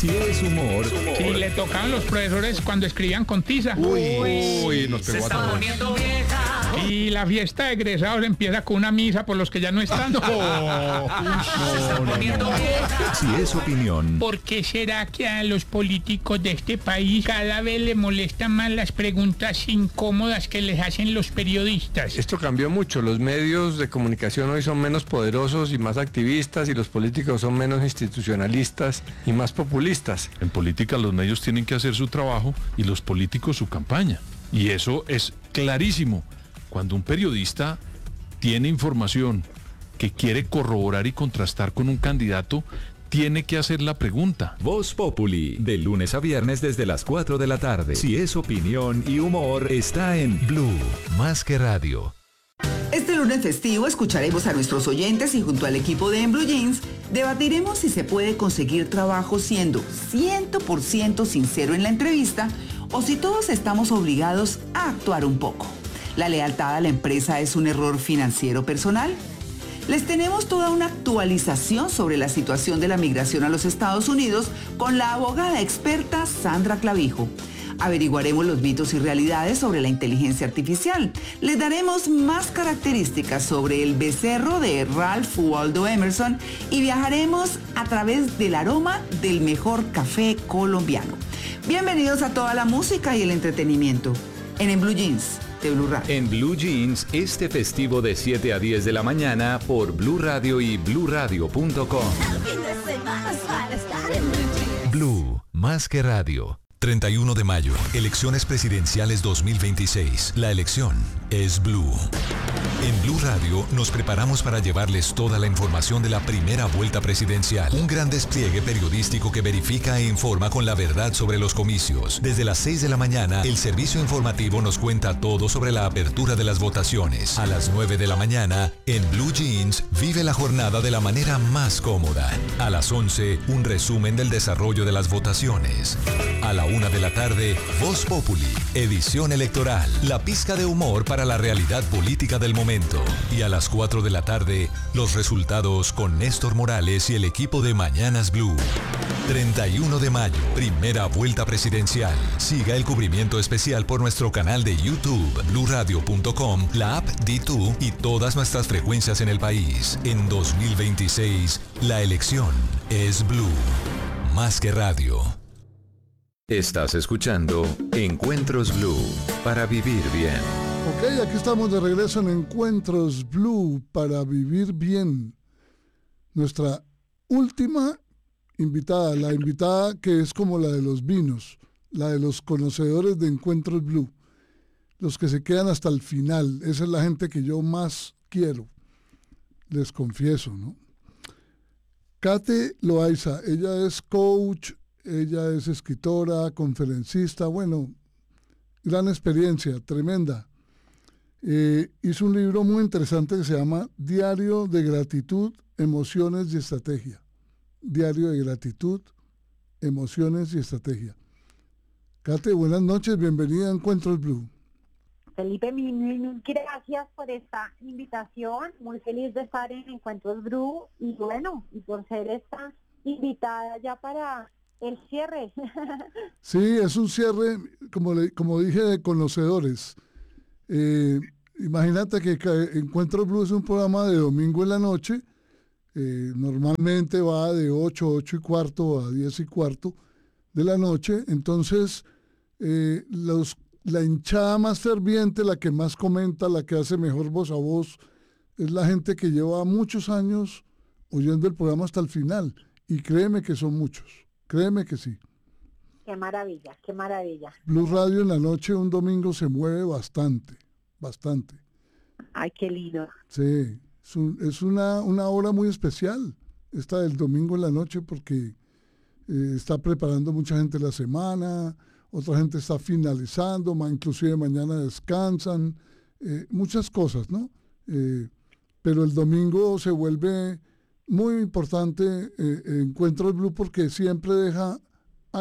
Si es humor. Sí, le tocaban los profesores cuando escribían con tiza. Uy, nos pegó a todos. Y la fiesta de egresados empieza con una misa por los que ya no están. Si es opinión. ¿Por qué será que a los políticos de este país cada vez les molestan más las preguntas incómodas que les hacen los periodistas? Esto cambió mucho, los medios de comunicación hoy son menos poderosos y más activistas y los políticos son menos institucionalistas y más populistas. En política los medios tienen que hacer su trabajo y los políticos su campaña. Y eso es clarísimo. Cuando un periodista tiene información que quiere corroborar y contrastar con un candidato, tiene que hacer la pregunta. Voz Populi, de lunes a viernes desde las 4 de la tarde. Si es opinión y humor, está en Blue, más que radio. Este lunes festivo escucharemos a nuestros oyentes y junto al equipo de En Blue Jeans debatiremos si se puede conseguir trabajo siendo 100% sincero en la entrevista o si todos estamos obligados a actuar un poco. ¿La lealtad a la empresa es un error financiero personal? Les tenemos toda una actualización sobre la situación de la migración a los Estados Unidos con la abogada experta Sandra Clavijo. Averiguaremos los mitos y realidades sobre la inteligencia artificial. Les daremos más características sobre el becerro de Ralph Waldo Emerson y viajaremos a través del aroma del mejor café colombiano. Bienvenidos a toda la música y el entretenimiento en Blue Jeans de Blue Radio. En Blue Jeans, este festivo de 7 a 10 de la mañana por Blue Radio y bluradio.com. Blue, más que radio. 31 de mayo, elecciones presidenciales 2026. La elección es Blue. En Blue Radio nos preparamos para llevarles toda la información de la primera vuelta presidencial. Un gran despliegue periodístico que verifica e informa con la verdad sobre los comicios. Desde las 6 de la mañana, el servicio informativo nos cuenta todo sobre la apertura de las votaciones. A las 9 de la mañana, en Blue Jeans, vive la jornada de la manera más cómoda. A las 11, un resumen del desarrollo de las votaciones. A la 1 de la tarde, Voz Populi, edición electoral. La pizca de humor para la realidad política del momento. Y a las 4 de la tarde, los resultados con Néstor Morales y el equipo de Mañanas Blue. 31 de mayo, primera vuelta presidencial. Siga el cubrimiento especial por nuestro canal de YouTube, bluradio.com, la app D2 y todas nuestras frecuencias en el país. En 2026, la elección es Blue. Más que radio. Estás escuchando Encuentros Blue, para vivir bien. Ok, aquí estamos de regreso en Encuentros Blue para vivir bien. Nuestra última invitada, la invitada que es como la de los vinos, la de los conocedores de Encuentros Blue, los que se quedan hasta el final. Esa es la gente que yo más quiero, les confieso, ¿no? Kate Loaiza, ella es coach, ella es escritora, conferencista, bueno, gran experiencia, tremenda. Hizo un libro muy interesante que se llama Diario de Gratitud, Emociones y Estrategia. Diario de Gratitud, Emociones y Estrategia. Kate, buenas noches, bienvenida a Encuentros Blue. Felipe, mil gracias por esta invitación, muy feliz de estar en Encuentros Blue y bueno, y por ser esta invitada ya para el cierre. Sí, es un cierre, como dije, de conocedores. Imagínate que Encuentro Blue es un programa de domingo en la noche, normalmente va de 8 y cuarto a 10 y cuarto de la noche, entonces la hinchada más ferviente, la que más comenta, la que hace mejor voz a voz, es la gente que lleva muchos años oyendo el programa hasta el final, y créeme que son muchos, créeme que sí. Qué maravilla, qué maravilla. Blue Radio en la noche un domingo se mueve bastante. Ay, qué lindo. Sí, es una hora muy especial, esta del domingo en la noche, porque está preparando mucha gente la semana, otra gente está finalizando, inclusive mañana descansan, muchas cosas, ¿no? Pero el domingo se vuelve muy importante Encuentros Blue porque siempre deja